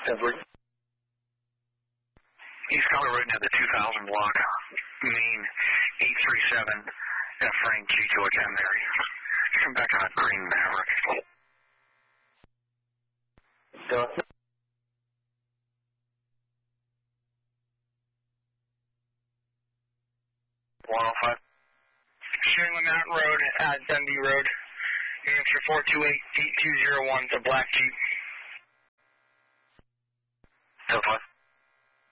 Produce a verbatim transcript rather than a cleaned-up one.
East Color Road near the two thousand block, main eight three seven, F Frank G George M Mary. Come back on a green Maverick. one oh five. Sherman Mountain Road at Dundee Road. Answer four two eight, eight two zero one, it's a black Jeep. ten five.